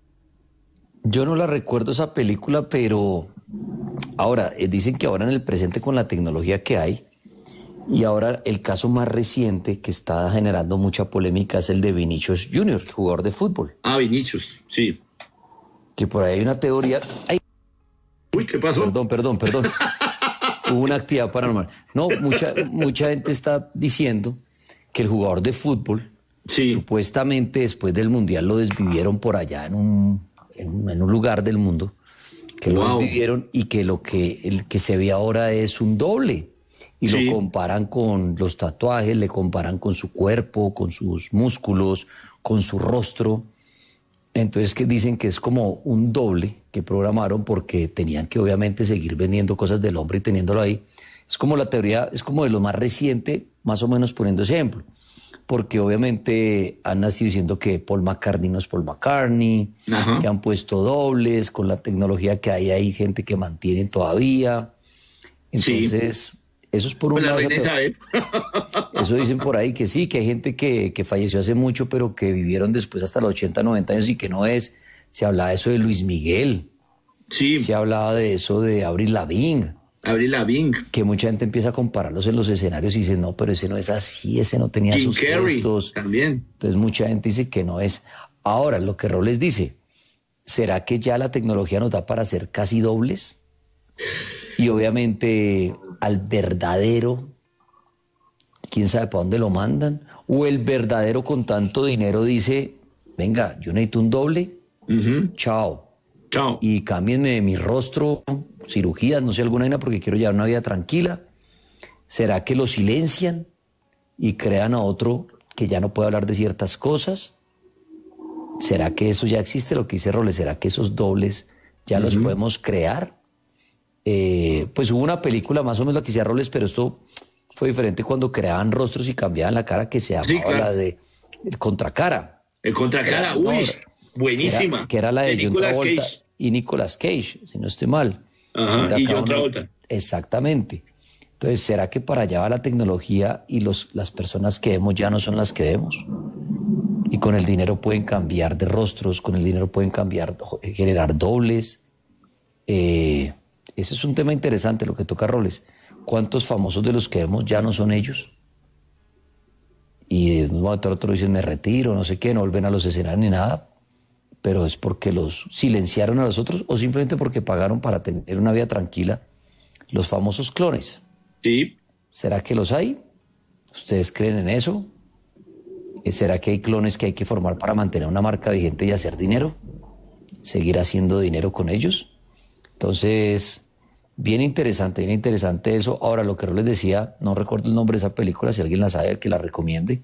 Yo no la recuerdo esa película, pero ahora eh, dicen que ahora en el presente con la tecnología que hay, y ahora el caso más reciente que está generando mucha polémica es el de Vinicius junior, el jugador de fútbol. Ah, Vinicius, sí. Que por ahí hay una teoría... Ay, uy, ¿qué pasó? Perdón, perdón, perdón. Hubo una actividad paranormal. No, mucha, mucha gente está diciendo que el jugador de fútbol, sí, supuestamente después del Mundial lo desvivieron por allá en un, en, en un lugar del mundo, que wow. lo desvivieron y que lo que, el que se ve ahora es un doble. Y sí. lo comparan con los tatuajes, le comparan con su cuerpo, con sus músculos, con su rostro. Entonces que dicen que es como un doble que programaron porque tenían que obviamente seguir vendiendo cosas del hombre y teniéndolo ahí. Es como la teoría, es como de lo más reciente, más o menos poniendo ese ejemplo. Porque obviamente han nacido diciendo que Paul McCartney no es Paul McCartney, ajá, que han puesto dobles, con la tecnología que hay, hay gente que mantienen todavía. Entonces... sí. Eso es por un lado. Eso dicen por ahí que sí, que hay gente que, que falleció hace mucho, pero que vivieron después hasta los ochenta, noventa años y que no es. Se hablaba de eso de Luis Miguel. Sí. Se hablaba de eso de Avril Lavigne. Avril Lavigne. Que mucha gente empieza a compararlos en los escenarios y dice, no, pero ese no es así, ese no tenía Jim sus Carrey gestos. También. Entonces mucha gente dice que no es. Ahora, lo que Roles dice, ¿será que ya la tecnología nos da para ser casi dobles? Y obviamente al verdadero, quién sabe para dónde lo mandan, o el verdadero con tanto dinero dice, venga, yo necesito un doble, uh-huh. chao. Chao. Y cámbienme mi rostro, cirugías, no sé, alguna vaina porque quiero llevar una vida tranquila. ¿Será que lo silencian y crean a otro que ya no puede hablar de ciertas cosas? ¿Será que eso ya existe, lo que dice Roles? ¿Será que esos dobles ya uh-huh. los podemos crear? Eh, pues hubo una película más o menos la que hacía Roles, pero esto fue diferente cuando creaban rostros y cambiaban la cara, que se llamaba sí, claro. la de el Contracara. El Contracara, uy, no, buenísima. Que era, que era la de, de John Travolta y Nicolas Cage, si no estoy mal. Ajá, y John Travolta. Uno, exactamente. Entonces, ¿será que para allá va la tecnología y los, las personas que vemos ya no son las que vemos? Y con el dinero pueden cambiar de rostros, con el dinero pueden cambiar, generar dobles. Eh... Ese es un tema interesante, lo que toca Roles. ¿Cuántos famosos de los que vemos ya no son ellos? Y de un momento a otro dicen, me retiro, no sé qué, no vuelven a los escenarios ni nada. Pero es porque los silenciaron a los otros o simplemente porque pagaron para tener una vida tranquila. Los famosos clones. Sí. ¿Será que los hay? ¿Ustedes creen en eso? ¿Será que hay clones que hay que formar para mantener una marca vigente y hacer dinero? ¿Seguir haciendo dinero con ellos? Entonces... bien interesante, bien interesante eso. Ahora, lo que yo les decía, no recuerdo el nombre de esa película, si alguien la sabe, que la recomiende.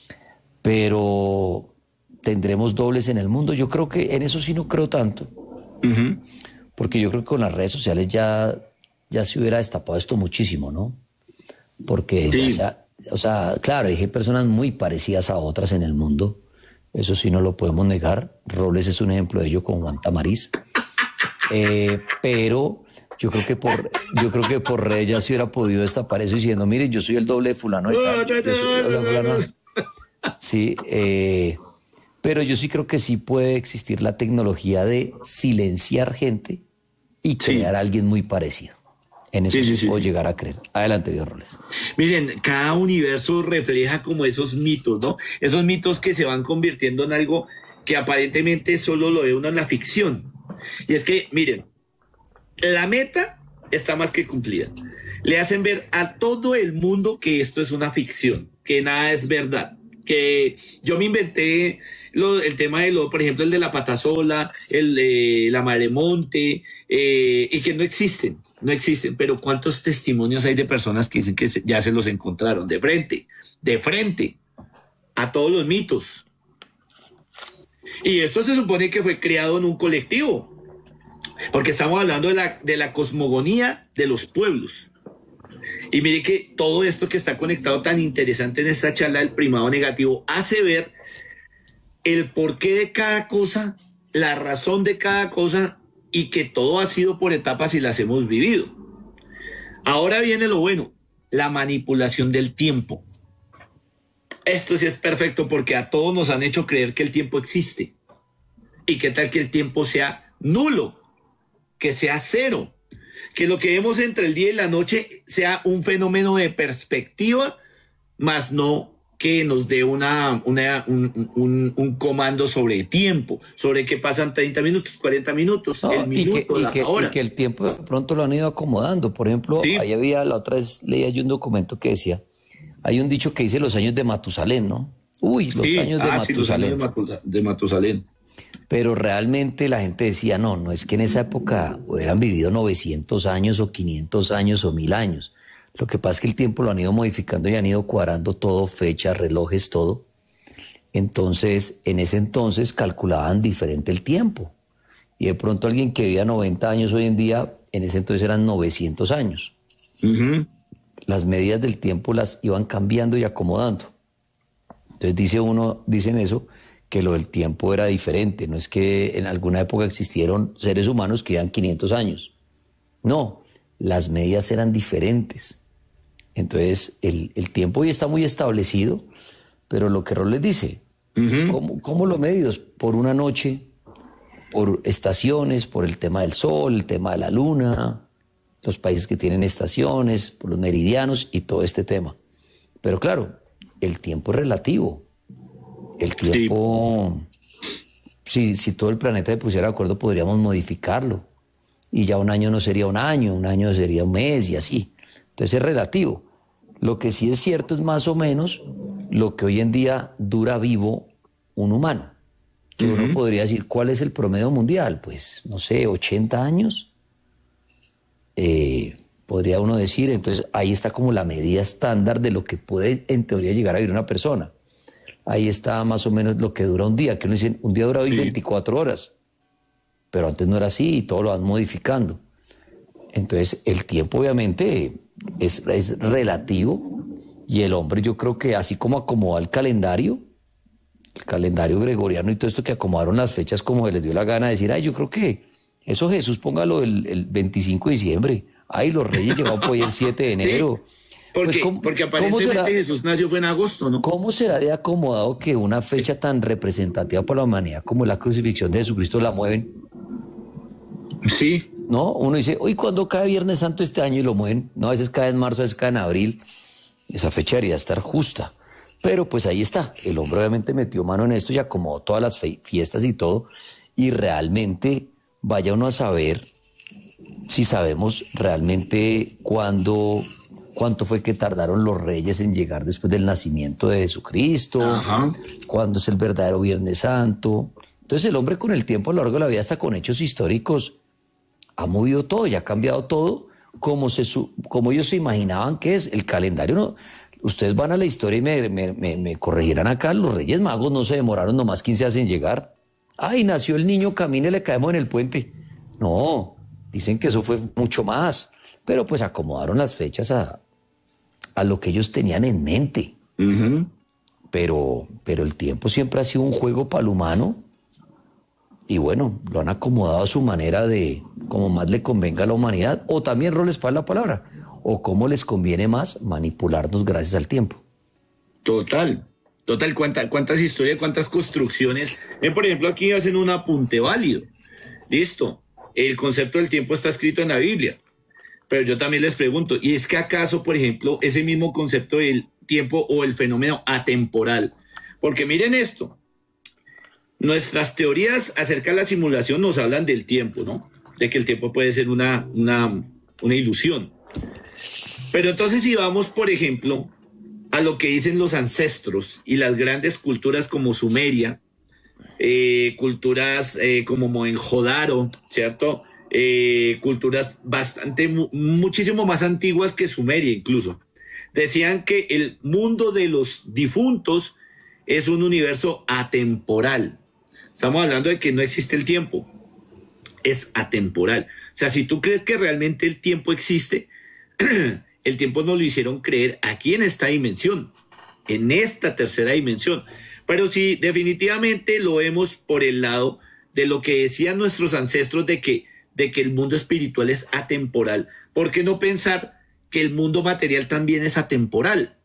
Pero tendremos dobles en el mundo. Yo creo que en eso sí no creo tanto. Uh-huh. Porque yo creo que con las redes sociales ya, ya se hubiera destapado esto muchísimo, ¿no? Porque, sí. ya, o sea, claro, hay personas muy parecidas a otras en el mundo. Eso sí no lo podemos negar. Roles es un ejemplo de ello con Juan Tamariz. Eh, pero... Yo creo que por yo creo que por redes ya se hubiera podido destapar eso diciendo, mire, yo soy el doble de fulano de tal, yo soy el doble de fulano. Sí, eh, pero yo sí creo que sí puede existir la tecnología de silenciar gente y crear sí. a alguien muy parecido. En eso sí, sí, sí puedo sí. llegar a creer. Adelante, Dios Roles. Miren, cada universo refleja como esos mitos, ¿no? Esos mitos que se van convirtiendo en algo que aparentemente solo lo ve uno en la ficción. Y es que, miren, La meta está más que cumplida. Le hacen ver a todo el mundo que esto es una ficción, que nada es verdad, que yo me inventé lo, el tema de lo, por ejemplo, el de la patasola, el de la maremonte, eh, y que no existen, no existen. Pero ¿cuántos testimonios hay de personas que dicen que se, ya se los encontraron de frente, de frente a todos los mitos? Y esto se supone que fue creado en un colectivo, porque estamos hablando de la, de la cosmogonía de los pueblos. Y mire que todo esto que está conectado tan interesante en esta charla del primado negativo hace ver el porqué de cada cosa, la razón de cada cosa, y que todo ha sido por etapas y las hemos vivido. Ahora viene lo bueno, la manipulación del tiempo. Esto sí es perfecto porque a todos nos han hecho creer que el tiempo existe. ¿Y qué tal que el tiempo sea nulo? Que sea cero. Que lo que vemos entre el día y la noche sea un fenómeno de perspectiva, más no que nos dé una, una, un, un, un comando sobre tiempo, sobre que pasan treinta minutos, cuarenta minutos, no, el minuto, y que, la y que, hora. Y que el tiempo de pronto lo han ido acomodando. Por ejemplo, sí. Ahí había, la otra vez leía yo un documento que decía, hay un dicho que dice los años de Matusalén, ¿no? Uy, los sí. años de ah, Matusalén. Sí, los años de, Matu, de Matusalén. Pero realmente la gente decía, no, no es que en esa época hubieran vivido novecientos años o quinientos años o mil años. Lo que pasa es que el tiempo lo han ido modificando y han ido cuadrando todo, fechas, relojes, todo. Entonces, en ese entonces calculaban diferente el tiempo. Y de pronto alguien que vivía noventa años hoy en día, en ese entonces eran novecientos años. Uh-huh. Las medidas del tiempo las iban cambiando y acomodando. Entonces dice uno, dicen eso, que lo del tiempo era diferente. No es que en alguna época existieron seres humanos que vivían quinientos años. No, las medidas eran diferentes. Entonces, el, el tiempo hoy está muy establecido, pero lo que Rol les dice, uh-huh. ¿cómo, ¿cómo lo medios? Por una noche, por estaciones, por el tema del sol, el tema de la luna, los países que tienen estaciones, por los meridianos y todo este tema. Pero claro, el tiempo es relativo. El tiempo, sí. si, si todo el planeta se pusiera de acuerdo, podríamos modificarlo. Y ya un año no sería un año, un año sería un mes y así. Entonces es relativo. Lo que sí es cierto es más o menos lo que hoy en día dura vivo un humano. Que uh-huh. uno podría decir, ¿cuál es el promedio mundial? Pues, no sé, ochenta años. Eh, podría uno decir, entonces ahí está como la medida estándar de lo que puede en teoría llegar a vivir una persona. Ahí está más o menos lo que dura un día, que uno dice, un día dura hoy sí. veinticuatro horas. Pero antes no era así y todo lo van modificando. Entonces, el tiempo obviamente es, es relativo y el hombre yo creo que así como acomoda el calendario, el calendario gregoriano y todo esto que acomodaron las fechas como se les dio la gana de decir, ay, yo creo que eso Jesús póngalo el, el veinticinco de diciembre, ay, los reyes llegaron por ahí el siete de enero. Sí. Porque, pues, ¿cómo, porque aparentemente será, Jesús nació fue en agosto, ¿no? ¿Cómo será de acomodado que una fecha tan representativa para la humanidad como la crucifixión de Jesucristo la mueven? Sí. No, uno dice, uy, ¿cuándo cae Viernes Santo este año? Y lo mueven. No, a veces cae en marzo, a veces cae en abril. Esa fecha debería estar justa. Pero pues ahí está. El hombre obviamente metió mano en esto y acomodó todas las fiestas y todo. Y realmente vaya uno a saber si sabemos realmente cuándo, cuánto fue que tardaron los reyes en llegar después del nacimiento de Jesucristo. Ajá. Cuándo es el verdadero Viernes Santo. Entonces el hombre con el tiempo a lo largo de la vida, hasta con hechos históricos, ha movido todo y ha cambiado todo como, se, como ellos se imaginaban que es. El calendario, no, ustedes van a la historia y me, me, me, me corregirán acá, los Reyes Magos no se demoraron nomás quince días en llegar. Ay, nació el niño, camine, le caemos en el puente. No, dicen que eso fue mucho más, pero pues acomodaron las fechas a, a lo que ellos tenían en mente. Uh-huh. Pero, pero el tiempo siempre ha sido un juego para el humano. Y bueno, lo han acomodado a su manera de como más le convenga a la humanidad, o también roles para la palabra, o cómo les conviene más manipularnos gracias al tiempo. Total, total, ¿cuántas, cuántas historias, cuántas construcciones? Eh, por ejemplo, aquí hacen un apunte válido. Listo, el concepto del tiempo está escrito en la Biblia, pero yo también les pregunto, ¿y es que acaso, por ejemplo, ese mismo concepto del tiempo o el fenómeno atemporal? Porque miren esto. Nuestras teorías acerca de la simulación nos hablan del tiempo, ¿no? de que el tiempo puede ser una, una, una ilusión. Pero entonces si vamos, por ejemplo, a lo que dicen los ancestros y las grandes culturas como Sumeria, eh, culturas eh, como Mohenjo-Daro, ¿cierto? Eh, culturas bastante, mu muchísimo más antiguas que Sumeria incluso. Decían que el mundo de los difuntos es un universo atemporal. Estamos hablando de que no existe el tiempo, es atemporal. O sea, si tú crees que realmente el tiempo existe, el tiempo nos lo hicieron creer aquí en esta dimensión, en esta tercera dimensión. Pero si definitivamente lo vemos por el lado de lo que decían nuestros ancestros de que, de que el mundo espiritual es atemporal, ¿por qué no pensar que el mundo material también es atemporal?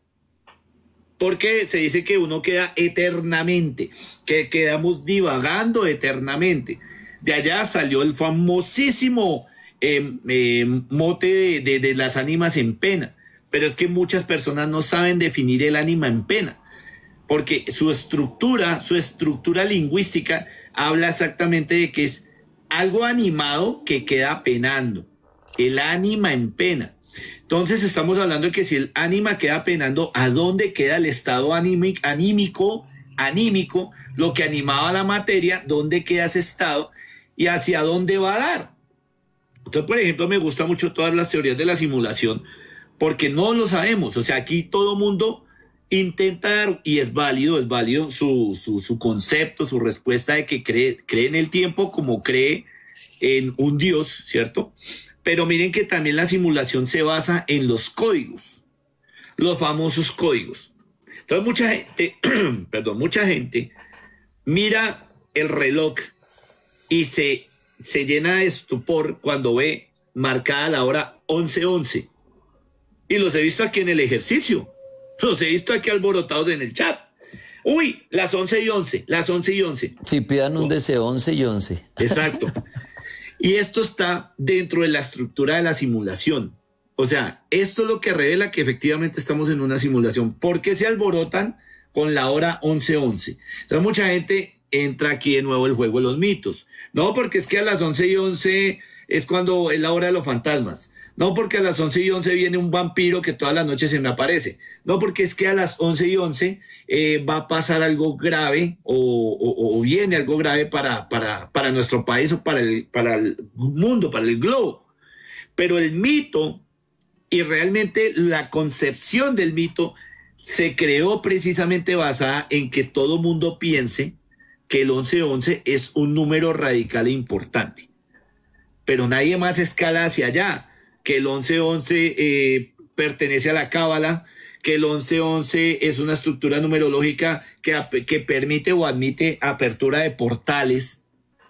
Porque se dice que uno queda eternamente, que quedamos divagando eternamente. De allá salió el famosísimo eh, eh, mote de, de, de las ánimas en pena. Pero es que muchas personas no saben definir el ánima en pena, porque su estructura, su estructura lingüística habla exactamente de que es algo animado que queda penando. El ánima en pena. Entonces estamos hablando de que si el ánima queda penando, ¿a dónde queda el estado anímico, anímico, anímico, lo que animaba la materia? ¿Dónde queda ese estado y hacia dónde va a dar? Entonces, por ejemplo, me gustan mucho todas las teorías de la simulación porque no lo sabemos. O sea, aquí todo mundo intenta dar, y es válido, es válido su, su, su concepto, su respuesta de que cree, cree en el tiempo como cree en un Dios, ¿cierto? Pero miren que también la simulación se basa en los códigos, los famosos códigos. Entonces mucha gente, perdón, mucha gente mira el reloj y se, se llena de estupor cuando ve marcada la hora once once. Y los he visto aquí en el ejercicio, los he visto aquí alborotados en el chat. Uy, las once y once, las once y once. Sí, pidan un deseo, once y once. Exacto. Y esto está dentro de la estructura de la simulación. O sea, esto es lo que revela que efectivamente estamos en una simulación. ¿Por qué se alborotan con la hora once once? Entonces mucha gente entra aquí de nuevo el juego de los mitos. No, porque es que a las once y once es cuando es la hora de los fantasmas. No, porque a las once y once viene un vampiro que toda la noche se me aparece. No, porque es que a las once y once eh, va a pasar algo grave o, o, o viene algo grave para, para, para nuestro país o para el, para el mundo, para el globo. Pero el mito y realmente la concepción del mito se creó precisamente basada en que todo mundo piense que el once once es un número radical e importante. Pero nadie más escala hacia allá. Que el once once eh, pertenece a la cábala, que el once once es una estructura numerológica que, que permite o admite apertura de portales,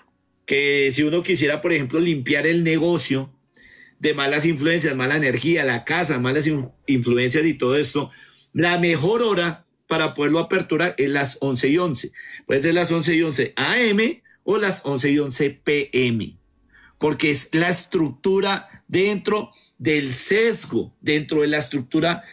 que si uno quisiera, por ejemplo, limpiar el negocio de malas influencias, mala energía, la casa, malas influencias y todo esto, la mejor hora para poderlo aperturar es las once y once. Puede ser las once y once A M o las once y once P M. Porque es la estructura dentro del sesgo, dentro de la estructura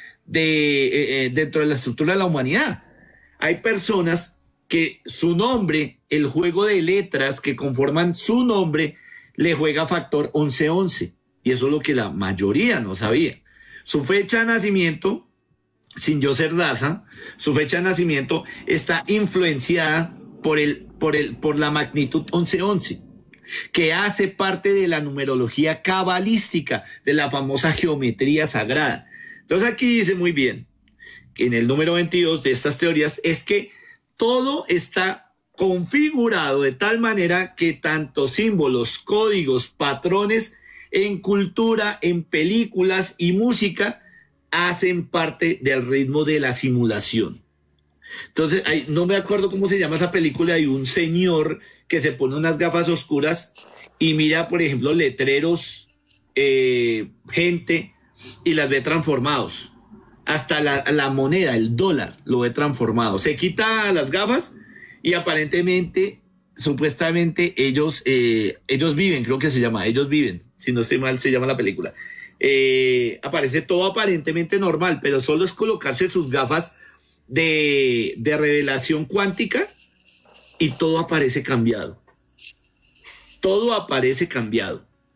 de, eh, dentro de la estructura de la humanidad. Hay personas que su nombre, el juego de letras que conforman su nombre, le juega factor once once. Y eso es lo que la mayoría no sabía. Su fecha de nacimiento, sin yo ser raza, su fecha de nacimiento está influenciada por, el, por, el, por la magnitud once once. Que hace parte de la numerología cabalística, de la famosa geometría sagrada. Entonces aquí dice muy bien, que en el número veintidós de estas teorías es que todo está configurado de tal manera que tanto símbolos, códigos, patrones en cultura, en películas y música hacen parte del ritmo de la simulación. Entonces, hay, no me acuerdo cómo se llama esa película, hay un señor que se pone unas gafas oscuras y mira, por ejemplo, letreros, eh, gente, y las ve transformados. Hasta la, la moneda, el dólar, lo ve transformado. Se quita las gafas y aparentemente, supuestamente, ellos, eh, ellos viven, creo que se llama, ellos viven, si no estoy mal, se llama la película. Eh, aparece todo aparentemente normal, pero solo es colocarse sus gafas de, de revelación cuántica y todo aparece cambiado. Todo aparece cambiado.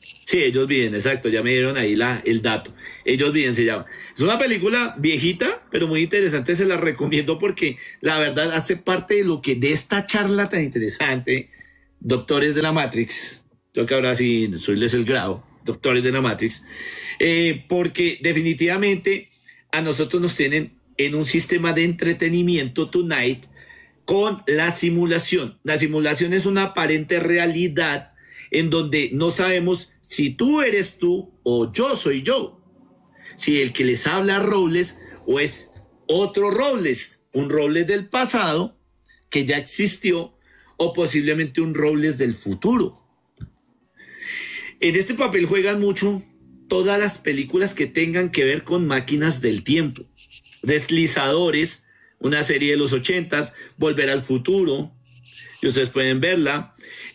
Sí, Ellos Viven, exacto, ya me dieron ahí la, el dato. Ellos Viven se llama. Es una película viejita, pero muy interesante, se la recomiendo porque la verdad hace parte de lo que de esta charla tan interesante, Doctores de la Matrix, toca ahora sí subirles el grado, Doctores de la Matrix, eh, porque definitivamente a nosotros nos tienen en un sistema de entretenimiento tonight con la simulación. La simulación es una aparente realidad en donde no sabemos si tú eres tú o yo soy yo. Si el que les habla es Robles o es otro Robles, un Robles del pasado que ya existió o posiblemente un Robles del futuro. En este papel juegan mucho todas las películas que tengan que ver con máquinas del tiempo. Deslizadores, una serie de los ochentas, Volver al Futuro, y ustedes pueden verla.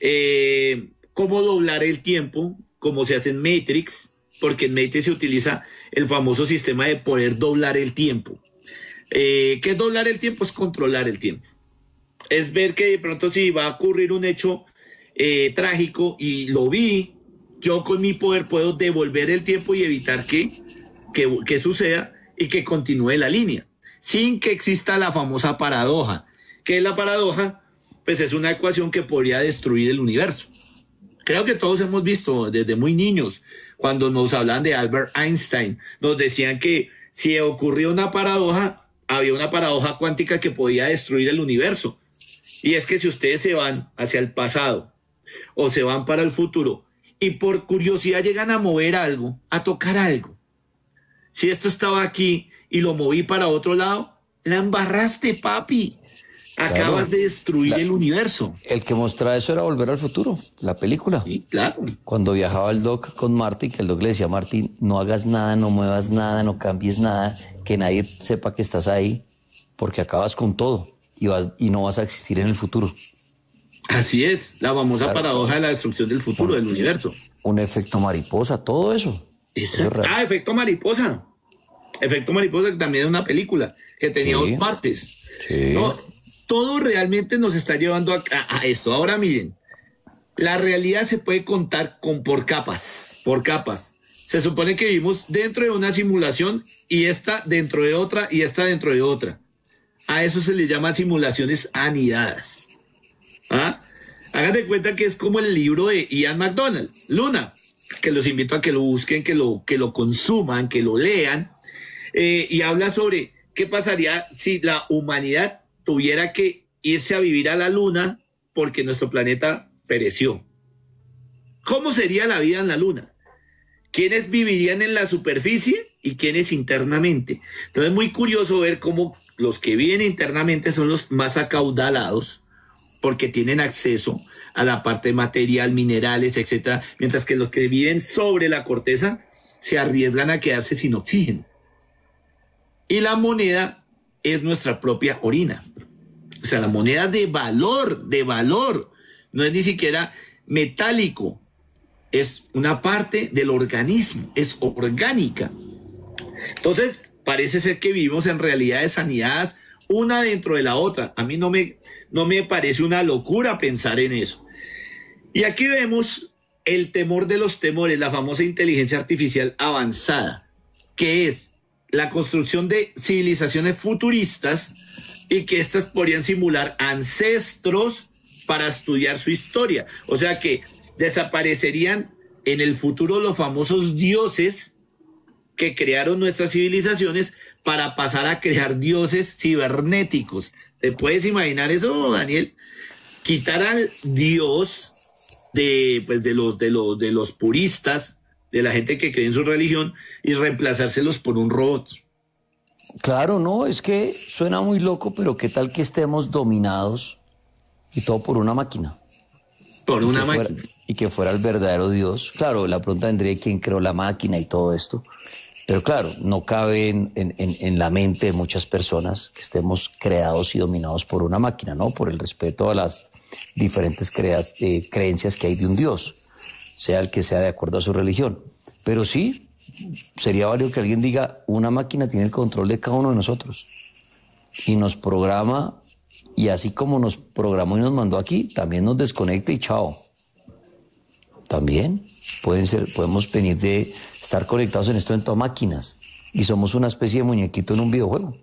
Eh, cómo doblar el tiempo, como se hace en Matrix, porque en Matrix se utiliza el famoso sistema de poder doblar el tiempo. Eh, ¿Qué es doblar el tiempo? Es controlar el tiempo. Es ver que de pronto si va a ocurrir un hecho eh, trágico y lo vi, yo con mi poder puedo devolver el tiempo y evitar que, que, que suceda y que continúe la línea, sin que exista la famosa paradoja. ¿Qué es la paradoja? Pues es una ecuación que podría destruir el universo. Creo que todos hemos visto desde muy niños, cuando nos hablaban de Albert Einstein, nos decían que si ocurría una paradoja, había una paradoja cuántica que podía destruir el universo. Y es que si ustedes se van hacia el pasado o se van para el futuro y por curiosidad llegan a mover algo, a tocar algo, si esto estaba aquí y lo moví para otro lado, la embarraste, papi. Acabas claro, de destruir la, el universo. El que mostraba eso era Volver al Futuro, la película. Sí, claro. Cuando viajaba el Doc con Marty, que el Doc le decía a Marty, no hagas nada, no muevas nada, no cambies nada, que nadie sepa que estás ahí, porque acabas con todo y, vas, y no vas a existir en el futuro. Así es, la famosa claro. paradoja de la destrucción del futuro, un, del universo. Un efecto mariposa, todo eso. Exacto. Ah, efecto mariposa. Efecto mariposa, que también es una película que tenía sí. dos partes. Sí. No, todo realmente nos está llevando a, a, a esto. Ahora miren, la realidad se puede contar con por capas, por capas. Se supone que vivimos dentro de una simulación y esta dentro de otra y esta dentro de otra. A eso se le llama simulaciones anidadas. ¿Ah? Hagan de cuenta que es como el libro de Ian McDonald, Luna, que los invito a que lo busquen, que lo, que lo consuman, que lo lean, eh, y habla sobre qué pasaría si la humanidad tuviera que irse a vivir a la Luna porque nuestro planeta pereció. ¿Cómo sería la vida en la Luna? ¿Quiénes vivirían en la superficie y quiénes internamente? Entonces es muy curioso ver cómo los que viven internamente son los más acaudalados, porque tienen acceso a la parte material, minerales, etcétera, mientras que los que viven sobre la corteza se arriesgan a quedarse sin oxígeno. Y la moneda es nuestra propia orina. O sea, la moneda de valor, de valor, no es ni siquiera metálico, es una parte del organismo, es orgánica. Entonces, parece ser que vivimos en realidades anidadas una dentro de la otra. A mí no me, no me parece una locura pensar en eso. Y aquí vemos el temor de los temores, la famosa inteligencia artificial avanzada, que es la construcción de civilizaciones futuristas y que éstas podrían simular ancestros para estudiar su historia. O sea que desaparecerían en el futuro los famosos dioses que crearon nuestras civilizaciones para pasar a crear dioses cibernéticos. ¿Te puedes imaginar eso, Daniel? Quitar al dios de, pues, de, los, de, los, de los puristas, de la gente que cree en su religión, y reemplazárselos por un robot. Claro, no, es que suena muy loco, pero ¿qué tal que estemos dominados y todo por una máquina? Por una y máquina. Fuera, y que fuera el verdadero Dios. Claro, la pregunta vendría quién creó la máquina y todo esto. Pero claro, no cabe en, en, en la mente de muchas personas que estemos creados y dominados por una máquina, ¿no? Por el respeto a las diferentes creas, eh, creencias que hay de un Dios, sea el que sea de acuerdo a su religión. Pero sí, sería válido que alguien diga, una máquina tiene el control de cada uno de nosotros y nos programa, y así como nos programó y nos mandó aquí, también nos desconecta y chao. También pueden ser, podemos venir de estar conectados en esto en todas máquinas y somos una especie de muñequito en un videojuego.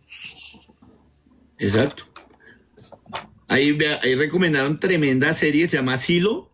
Exacto. Ahí, ahí recomendaron tremenda serie, se llama Silo,